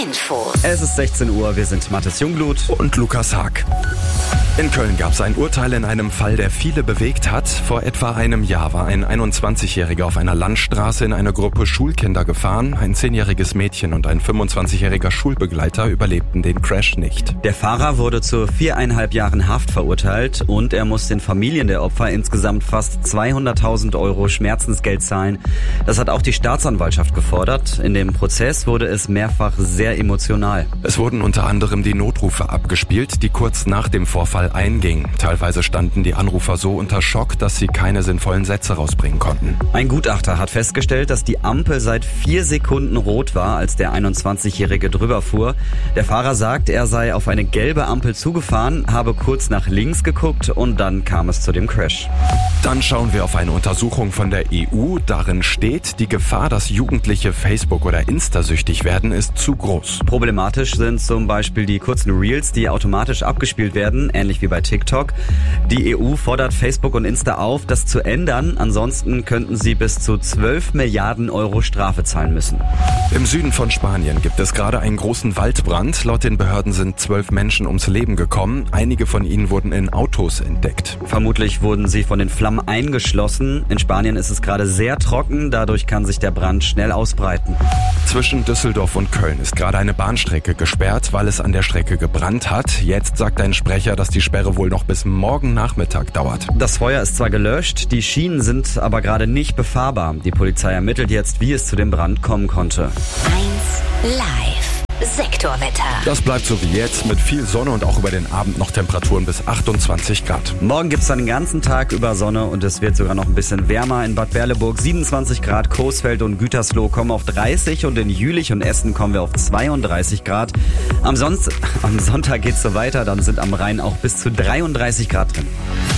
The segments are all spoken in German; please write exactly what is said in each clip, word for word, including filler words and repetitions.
Infos. Es ist sechzehn Uhr, wir sind Mathis Jungblut und Lukas Haag. In Köln gab es ein Urteil in einem Fall, der viele bewegt hat. Vor etwa einem Jahr war ein einundzwanzigjähriger auf einer Landstraße in eine Gruppe Schulkinder gefahren. Ein zehnjähriges Mädchen und ein fünfundzwanzigjähriger Schulbegleiter überlebten den Crash nicht. Der Fahrer wurde zu viereinhalb Jahren Haft verurteilt und er muss den Familien der Opfer insgesamt fast zweihunderttausend Euro Schmerzensgeld zahlen. Das hat auch die Staatsanwaltschaft gefordert. In dem Prozess wurde es mehrfach sehr emotional. Es wurden unter anderem die Notrufe abgespielt, die kurz nach dem Vorfall einging. Teilweise standen die Anrufer so unter Schock, dass sie keine sinnvollen Sätze rausbringen konnten. Ein Gutachter hat festgestellt, dass die Ampel seit vier Sekunden rot war, als der einundzwanzigjährige drüber fuhr. Der Fahrer sagt, er sei auf eine gelbe Ampel zugefahren, habe kurz nach links geguckt und dann kam es zu dem Crash. Dann schauen wir auf eine Untersuchung von der E U. Darin steht, die Gefahr, dass Jugendliche Facebook- oder Insta-süchtig werden, ist zu groß. Problematisch sind zum Beispiel die kurzen Reels, die automatisch abgespielt werden, ähnlich wie bei TikTok. Die E U fordert Facebook und Insta auf, das zu ändern. Ansonsten könnten sie bis zu zwölf Milliarden Euro Strafe zahlen müssen. Im Süden von Spanien gibt es gerade einen großen Waldbrand. Laut den Behörden sind zwölf Menschen ums Leben gekommen. Einige von ihnen wurden in Autos entdeckt. Vermutlich wurden sie von den Flammen eingeschlossen. In Spanien ist es gerade sehr trocken, dadurch kann sich der Brand schnell ausbreiten. Zwischen Düsseldorf und Köln ist gerade eine Bahnstrecke gesperrt, weil es an der Strecke gebrannt hat. Jetzt sagt ein Sprecher, dass die Sperre wohl noch bis morgen Nachmittag dauert. Das Feuer ist zwar gelöscht, die Schienen sind aber gerade nicht befahrbar. Die Polizei ermittelt jetzt, wie es zu dem Brand kommen konnte. eins Live. Sektorwetter. Das bleibt so wie jetzt mit viel Sonne und auch über den Abend noch Temperaturen bis achtundzwanzig Grad. Morgen gibt es dann den ganzen Tag über Sonne und es wird sogar noch ein bisschen wärmer. In Bad Berleburg siebenundzwanzig Grad, Coesfeld und Gütersloh kommen auf dreißig und in Jülich und Essen kommen wir auf zweiunddreißig Grad. Am, Sonst, am Sonntag geht es so weiter, dann sind am Rhein auch bis zu dreiunddreißig Grad drin.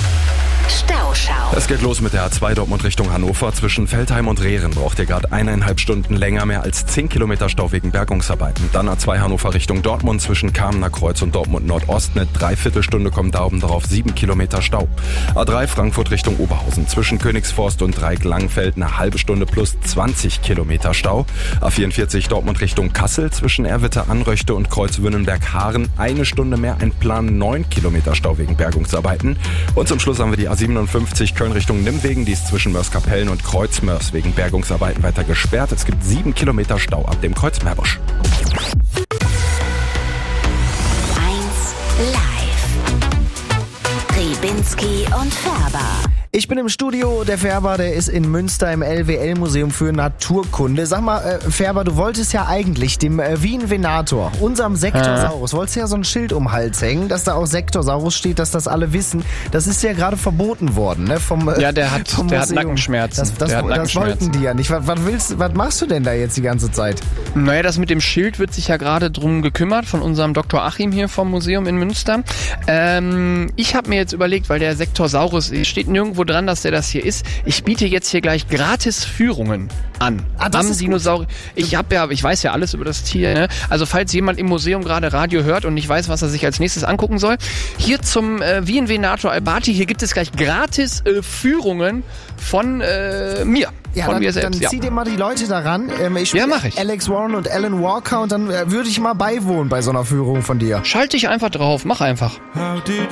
Stauschau. Es geht los mit der A zwei Dortmund Richtung Hannover. Zwischen Veltheim und Rehren braucht ihr gerade eineinhalb Stunden länger, mehr als zehn Kilometer Stau wegen Bergungsarbeiten. Dann A zwei Hannover Richtung Dortmund zwischen Kamener Kreuz und Dortmund Nordost. Eine Dreiviertelstunde kommen da oben drauf sieben Kilometer Stau. A drei Frankfurt Richtung Oberhausen zwischen Königsforst und Dreieck-Langfeld eine halbe Stunde plus zwanzig Kilometer Stau. A vierundvierzig Dortmund Richtung Kassel zwischen Erwitte Anröchte und Kreuz-Wünnenberg-Haaren eine Stunde mehr, ein Plan neun Kilometer Stau wegen Bergungsarbeiten. Und zum Schluss haben wir die A siebenundfünfzig Köln Richtung Nimwegen, die ist zwischen Mörs-Kapellen und Kreuzmörs wegen Bergungsarbeiten weiter gesperrt. Es gibt sieben Kilometer Stau ab dem Kreuz Meerbusch. eins Live. Ribinski und Färber. Ich bin im Studio, der Färber, der ist in Münster im L W L-Museum für Naturkunde. Sag mal, äh, Färber, du wolltest ja eigentlich dem äh, Wien Venator, unserem Sektorsaurus, äh. wolltest ja so ein Schild um den Hals hängen, dass da auch Sektorsaurus steht, dass das alle wissen. Das ist ja gerade verboten worden, ne? Vom, äh, ja, der hat, vom der hat Nackenschmerzen. Das, das, der hat das Nackenschmerzen. wollten die ja nicht. Was, was, willst, was machst du denn da jetzt die ganze Zeit? Naja, das mit dem Schild wird sich ja gerade drum gekümmert von unserem Doktor Achim hier vom Museum in Münster. Ähm, ich habe mir jetzt überlegt, weil der Sektorsaurus steht nirgendwo dran, dass der das hier ist. Ich biete jetzt hier gleich gratis Führungen an. Ah, das am ist Dinosaurier. Ich habe ja, ich weiß ja alles über das Tier. Ne? Also falls jemand im Museum gerade Radio hört und nicht weiß, was er sich als nächstes angucken soll, hier zum äh, Wien Venator Albati, hier gibt es gleich gratis äh, Führungen von äh, mir. Ja, von dann, mir selbst. dann Ja. zieh dir mal die Leute daran. Ähm, ich Ja, mach ich. Alex Warren und Alan Walker und dann äh, würde ich mal beiwohnen bei so einer Führung von dir. Schalte dich einfach drauf, mach einfach. How did